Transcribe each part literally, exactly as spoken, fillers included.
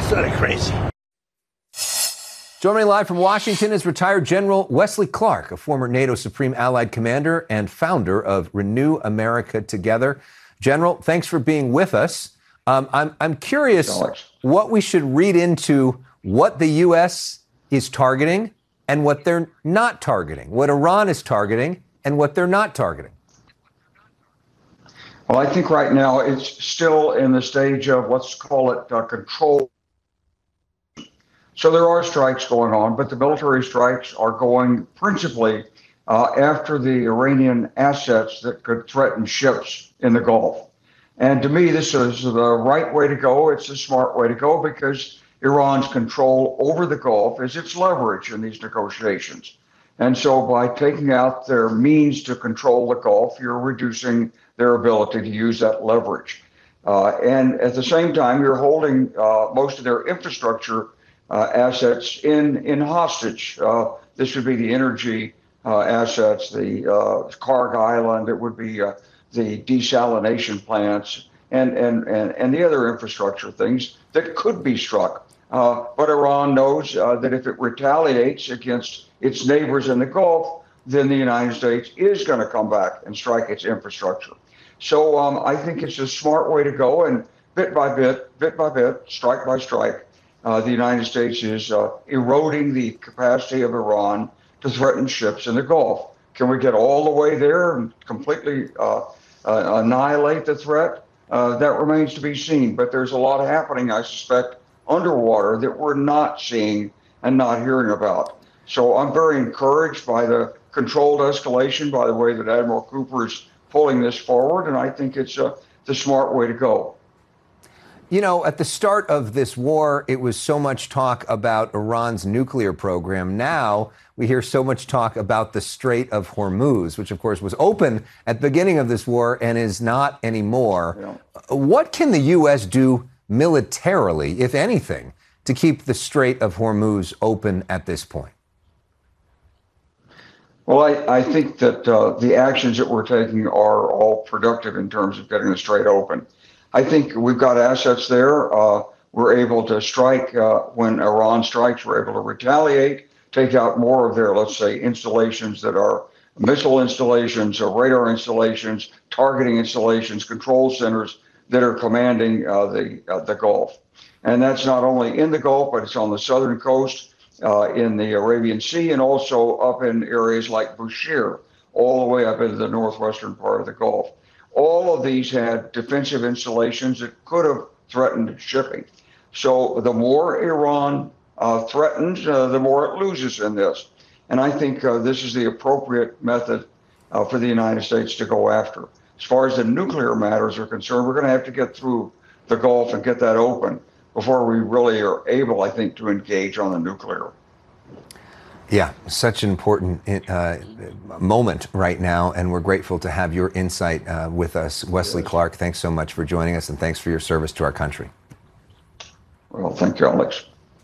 sort of crazy. Joining me live from Washington is retired General Wesley Clark, a former NATO Supreme Allied Commander and founder of Renew America Together. General, thanks for being with us. Um, I'm, I'm curious what we should read into what the U S is targeting and what they're not targeting, what Iran is targeting and what they're not targeting. Well, I think right now it's still in the stage of, let's call it uh, control. So there are strikes going on, but the military strikes are going principally uh, after the Iranian assets that could threaten ships in the Gulf. And to me, this is the right way to go. It's a smart way to go because Iran's control over the Gulf is its leverage in these negotiations. And so by taking out their means to control the Gulf, you're reducing their ability to use that leverage. Uh, and at the same time, you're holding uh, most of their infrastructure Uh, assets in in hostage. Uh, this would be the energy uh, assets, the uh, Karg Island. It would be uh, the desalination plants and, and and and the other infrastructure things that could be struck. Uh, but Iran knows uh, that if it retaliates against its neighbors in the Gulf, then the United States is going to come back and strike its infrastructure. So um, I think it's a smart way to go, and bit by bit, bit by bit, strike by strike. Uh, the United States is uh, eroding the capacity of Iran to threaten ships in the Gulf. Can we get all the way there and completely uh, uh, annihilate the threat? Uh, that remains to be seen. But there's a lot happening, I suspect, underwater that we're not seeing and not hearing about. So I'm very encouraged by the controlled escalation, by the way that Admiral Cooper is pulling this forward, and I think it's uh, the smart way to go. You know, at the start of this war, it was so much talk about Iran's nuclear program. Now we hear so much talk about the Strait of Hormuz, which, of course, was open at the beginning of this war and is not anymore. Yeah. What can the U S do militarily, if anything, to keep the Strait of Hormuz open at this point? Well, I, I think that uh, the actions that we're taking are all productive in terms of getting the strait open. I think we've got assets there. Uh, we're able to strike uh, when Iran strikes. We're able to retaliate, take out more of their, let's say, installations that are missile installations or radar installations, targeting installations, control centers that are commanding uh, the uh, the Gulf. And that's not only in the Gulf, but it's on the southern coast, uh, in the Arabian Sea, and also up in areas like Bushehr, all the way up into the northwestern part of the Gulf. All of these had defensive installations that could have threatened shipping. So the more Iran uh, threatens, uh, the more it loses in this. And I think uh, this is the appropriate method uh, for the United States to go after. As far as the nuclear matters are concerned, we're going to have to get through the Gulf and get that open before we really are able, I think, to engage on the nuclear. Yeah, such an important uh, moment right now, and we're grateful to have your insight uh, with us. Wesley yes. Clark, thanks so much for joining us, and thanks for your service to our country. Well, thank you, Alex.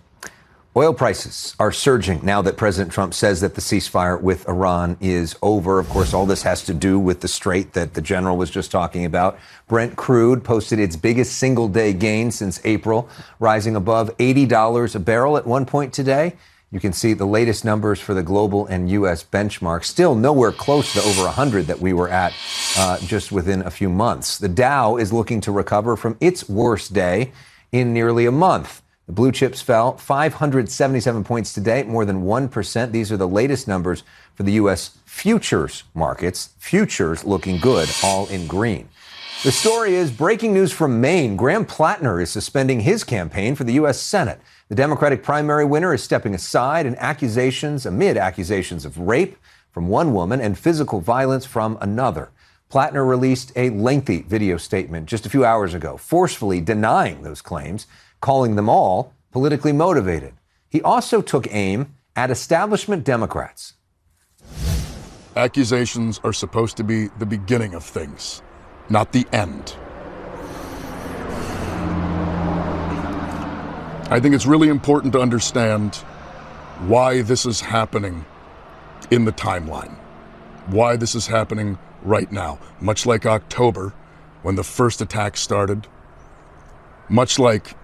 Oil prices are surging now that President Trump says that the ceasefire with Iran is over. Of course, all this has to do with the strait that the general was just talking about. Brent crude posted its biggest single-day gain since April, rising above eighty dollars a barrel at one point today. You can see the latest numbers for the global and U S benchmark, still nowhere close to over one hundred that we were at uh, just within a few months. The Dow is looking to recover from its worst day in nearly a month. The blue chips fell five hundred seventy-seven points today, more than one percent. These are the latest numbers for the U S futures markets. Futures looking good, all in green. The story is breaking news from Maine. Graham Plattner is suspending his campaign for the U S Senate. The Democratic primary winner is stepping aside and accusations, amid accusations of rape from one woman and physical violence from another. Plattner released a lengthy video statement just a few hours ago, forcefully denying those claims, calling them all politically motivated. He also took aim at establishment Democrats. Accusations are supposed to be the beginning of things, not the end. I think it's really important to understand why this is happening in the timeline, why this is happening right now, much like October, when the first attack started, much like